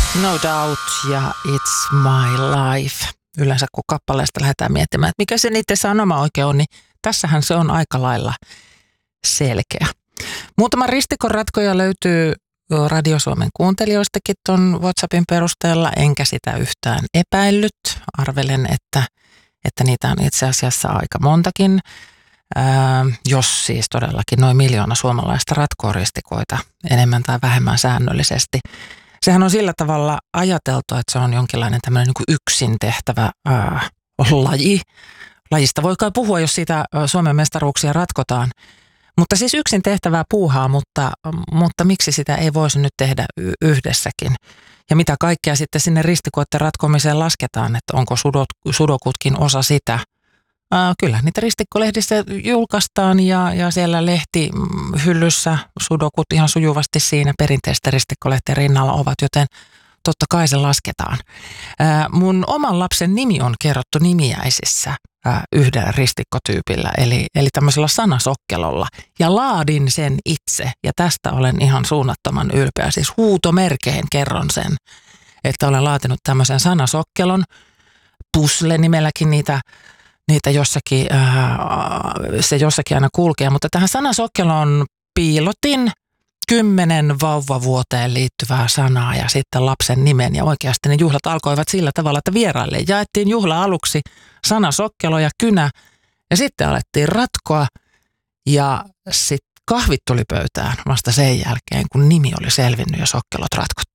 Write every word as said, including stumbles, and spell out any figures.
No Doubt ja It's My Life. Yleensä kun kappaleesta lähdetään miettimään, että mikä se niiden sanoma oikein on, niin tässähän se on aika lailla selkeä. Muutama ristikon ratkoja löytyy Radio Suomen kuuntelijoistakin tuon WhatsAppin perusteella, enkä sitä yhtään epäillyt. Arvelen, että, että niitä on itse asiassa aika montakin, ää, jos siis todellakin noin miljoona suomalaista ratkoo ristikoita enemmän tai vähemmän säännöllisesti. Sehän on sillä tavalla ajateltu, että se on jonkinlainen tämmöinen niin kuin yksin tehtävä ää, laji. Lajista voi kai puhua, jos siitä Suomen mestaruuksia ratkotaan. Mutta siis yksin tehtävää puuhaa, mutta, mutta miksi sitä ei voisi nyt tehdä yhdessäkin? Ja mitä kaikkea sitten sinne ristikoiden ratkomiseen lasketaan, että onko sudot, sudokutkin osa sitä? Ää, kyllä, niitä ristikkolehdissä julkaistaan ja, ja siellä lehtihyllyssä sudokut ihan sujuvasti siinä perinteistä ristikkolehtien rinnalla ovat, joten totta kai se lasketaan. Ää, mun oman lapsen nimi on kerrottu nimiäisissä ää, yhdellä ristikkotyypillä, eli, eli tämmöisellä sanasokkelolla. Ja laadin sen itse, ja tästä olen ihan suunnattoman ylpeä. Siis huutomerkein kerron sen, että olen laatinut tämmöisen sanasokkelon. Pusle nimelläkin niitä Niitä jossakin, ää, se jossakin aina kulkee, mutta tähän sanasokkeloon piilotin kymmenen vauvavuoteen liittyvää sanaa ja sitten lapsen nimen. Ja oikeasti ne juhlat alkoivat sillä tavalla, että vieraille jaettiin juhla aluksi sanasokkelo ja kynä ja sitten alettiin ratkoa ja sitten kahvit tuli pöytään vasta sen jälkeen, kun nimi oli selvinnyt ja sokkelot ratkottu.